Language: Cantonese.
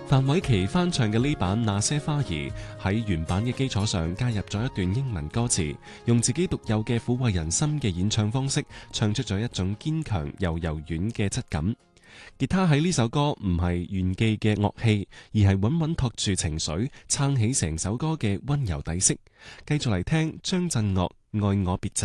范瑋琪翻唱嘅呢版《那些花兒》喺原版嘅基礎上加入咗一段英文歌詞，用自己獨有嘅撫慰人心嘅演唱方式，唱出咗一種堅強又柔軟嘅質感。吉他喺呢首歌唔係炫技嘅樂器，而係穩穩托住情緒，撐起成首歌嘅溫柔底色。繼續嚟聽張震岳《愛我別走》。